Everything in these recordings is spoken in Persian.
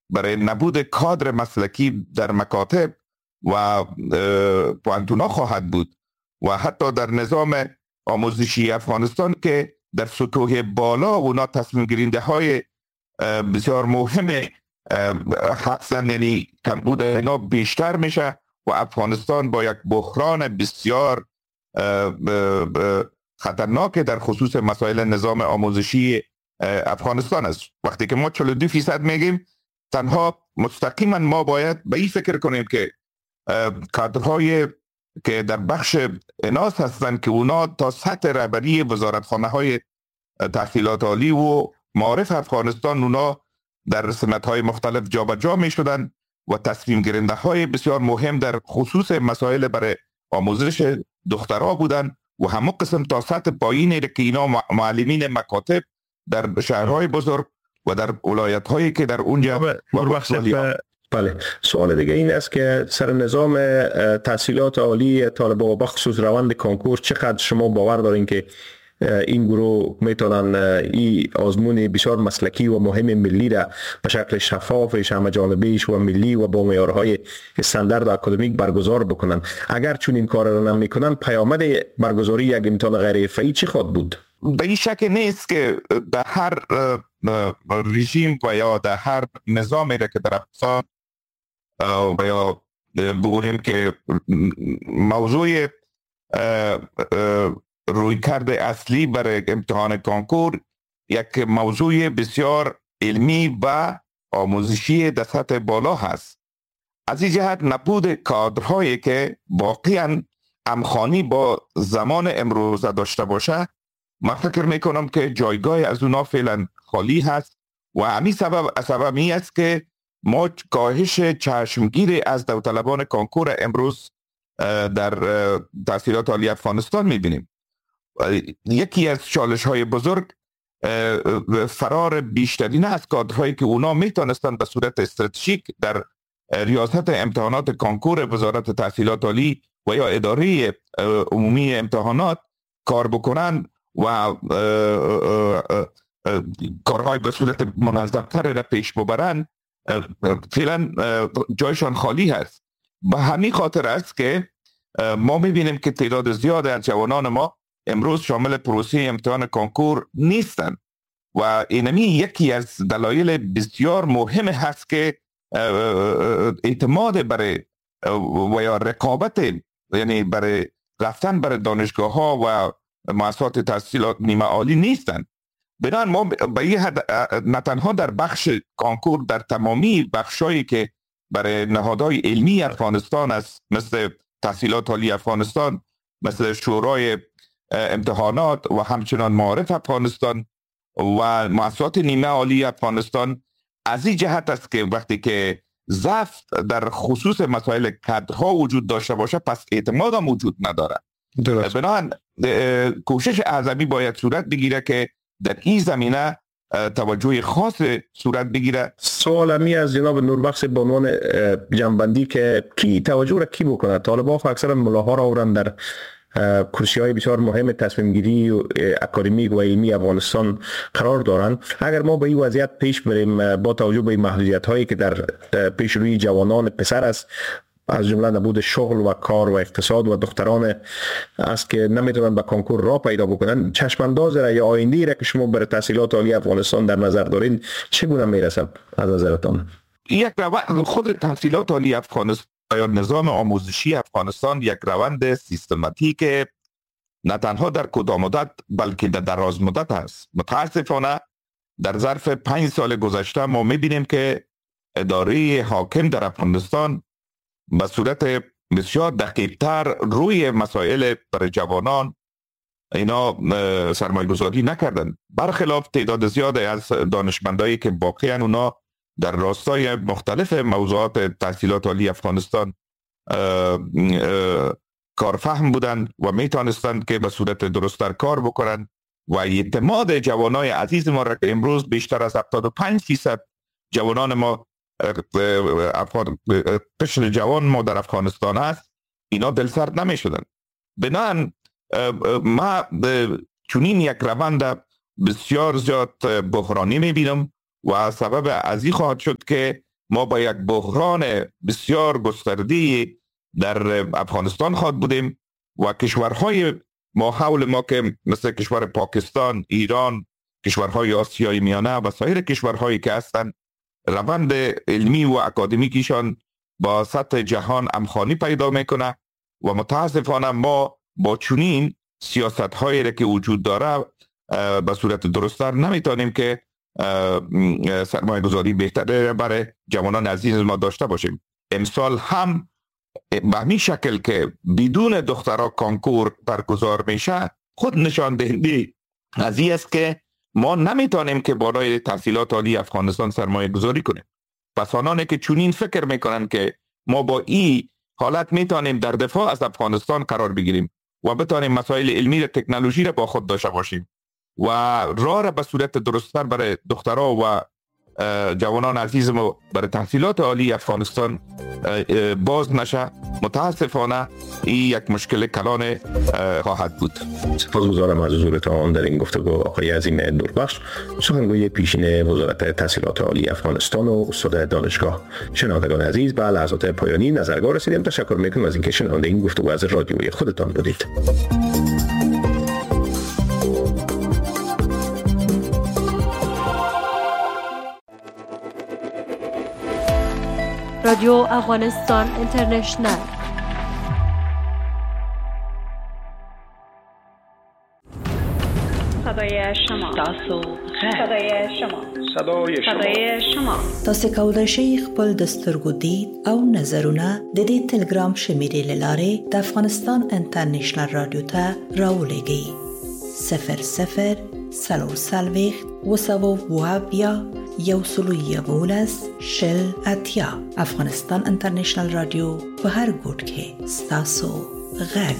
برای نبود کادر مسلکی در مکاتب و پوانتونا خواهد بود و حتی در نظام آموزشی افغانستان که در سطوح بالا اونا تصمیم گیرنده های بسیار مهم هستن، یعنی کمبود اینا بیشتر میشه و افغانستان با یک بحران بسیار خطرناک در خصوص مسائل نظام آموزشی افغانستان است. وقتی که ما 42% میگیم، تنها مستقیما ما باید به این فکر کنیم که کادرهای که در بخش اناس هستند که اونا تا سطح رهبری وزارتخانه های تحصیلات عالی و معارف افغانستان اونا در سمت‌های مختلف جابجا می‌شدند و تصمیم گیرنده های بسیار مهم در خصوص مسائل برای آموزش دخترها بودند و همون قسم تا سطح پایینی که اینا معلمین مکاتب در شهرهای بزرگ و در ولایت‌هایی که در اونجا بله. سوال دیگه این است که سر نظام تحصیلات عالی طالبان و بخصوص روند کنکور چقدر شما باور دارین که این گروه میتونن این آزمون بسیار مسلکی و مهم ملی را به شکل شفافش، همه جانبیش و ملی و با معیارهای استاندارد اکادمیک برگزار بکنن؟ اگر چون این کار را نمیکنن، پیامد برگزاری یک امتحان غیر حرفه‌ای چی خواهد بود؟ به این شک نیست که در هر رژیم و یا در هر نظامی را که در افغانستان و یا بگوییم که موضوع رویکرد اصلی برای امتحان کنکور یک موضوع بسیار علمی و آموزشی در سطح بالا هست. از این جهت نبود کادرهایی که واقعا همخوانی با زمان امروز داشته باشه، من فکر میکنم که جایگاه از اونا فعلا خالی هست و همین سبب این است که ما کاهش چشمگیر از داوطلبان کنکور امروز در تحصیلات عالی افغانستان میبینیم. یکی از چالش های بزرگ فرار بیشترین از کادرهایی که اونا میتونستن به صورت استراتژیک در ریاست امتحانات کنکور وزارت تحصیلات عالی و یا اداره عمومی امتحانات کار بکنن و کارهای به صورت منظم‌تر را پیش ببرن، فعلا جایشان خالی هست. به همین خاطر است که ما میبینیم که تعداد زیاد از جوانان ما امروز شامل پروسه امتحان کنکور نیستن و اینمی یکی از دلایل بسیار مهم هست که اعتماد برای و یا رقابت، یعنی برای رفتن برای دانشگاه ها و مؤسسات تحصیلات نیمه عالی نیستن. بنابراین ما به این حد نه تنها در بخش کنکور، در تمامی بخشایی که برای نهادهای علمی افغانستان است، مثل تحصیلات عالی افغانستان، مثل شورای امتحانات و همچنان معارف افغانستان و مؤسسات نیمه عالی افغانستان، از این جهت است که وقتی که ضعف در خصوص مسائل کادرها وجود داشته باشه، پس اعتماد هم وجود نداره. بنابراین کوشش اعظمی باید صورت بگیره که در این زمینه توجه خاص صورت بگیره. سوال می از جناب نوربخش به عنوان جنبندی که کی توجه را کی بکنه؟ طالبان اکثرا ملاها را آورن در کرسی های بسیار مهم تصمیم گیری و اکادمیک و علمی افغانستان قرار دارند. اگر ما به این وضعیت پیش بریم، با توجه به محدودیت هایی که در پیش روی جوانان پسر است، از جمله نبود شغل و کار و اقتصاد و دختران است که نمیتونن به کنکور راه پیدا بکنن، چشم انداز را یا آینده را که شما برای تحصیلات عالی افغانستان در نظر دارین چگونه میرسد از نظرتان؟ یک روند خود تحصیلات عالی افغانستان یا نظام آموزشی افغانستان یک روند سیستماتیک نه تنها در کوتاه مدت بلکه در دراز مدت است. متاسفانه در ظرف 5 سال گذشته ما میبینیم که اداره حاکم در افغانستان به صورت بسیار دقیق‌تر روی مسائل برای جوانان اینا سرمایه گذاری نکردن، برخلاف تعداد زیاد از دانشمندایی که واقعا اونا در راستای مختلف موضوعات تحصیلات عالی افغانستان کارفهم بودند و میتونستند که به صورت درست‌تر کار بکنند و اعتماد جوانای عزیز ما را که امروز بیشتر از 75% جوانان ما قشر جوان ما در افغانستان هست، اینا دلسرد نمی شدن. بنابراین ما چنین یک روند بسیار زیاد بحرانی می بینم و سبب از این خواهد شد که ما با یک بحران بسیار گسترده در افغانستان خواهد بودیم و کشورهای ما حول ما که مثل کشور پاکستان، ایران، کشورهای آسیای میانه و سایر کشورهایی که هستند، روند علمی و اکادمیکیشان با سطح جهان همخوانی پیدا میکنه و متاسفانه ما با چنین سیاست هایی که وجود داره به صورت درست‌تر نمیتونیم که سرمایه گذاری بهتره برای جوانان عزیز ما داشته باشیم. امسال هم به همین شکل که بدون دخترها کانکور برگزار میشه، خود نشان دهنده از این است که ما نمیتونیم که بالای تحصیلات عالی افغانستان سرمایه گذاری کنیم. پس آنانی که چنین فکر میکنن که ما با این حالت میتونیم در دفاع از افغانستان قرار بگیریم و بتونیم مسائل علمی و تکنولوژی را با خود داشته باشیم و راه را به صورت درست‌تر برای دخترها و جوانان عزیز ما برای تحصیلات عالی افغانستان باز نشه، متاسفانه این یک مشکل کلان خواهد بود. سپاسگزارم از حضورتان در این گفتگو آقای عظیم نوربخش، سخنگوی پیشین وزارت تحصیلات عالی افغانستان و استاد دانشگاه. شنوندگان عزیز، به لحظات پایانی نظرگاه رسیدیم. تشکر میکنم از اینکه شنونده این گفتگو از رادیوی خودتان بودید. رادیو افغانستان اینترنشنل. صدای شما. صدای شما. صدای شما. تاسو کولای شئ خپل د سترګو دید او نظرونه د دې ټلګرام شمیرې له لارې د افغانستان انټرنیشنل رادیو ته راولېږئ. 00 وسوابیا یوسلویابولس شل اتیا. افغانستان انټرنیشنل رادیو په هر ګوټ کې ستاسو غږ.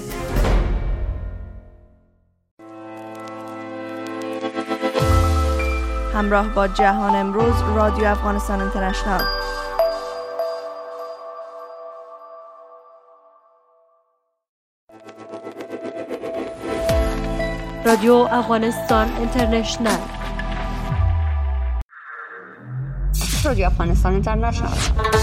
همراه با جهان امروز، رادیو افغانستان اینترنشنل. رادیو افغانستان اینترنشنل. رادیو افغانستان اینترنشنل.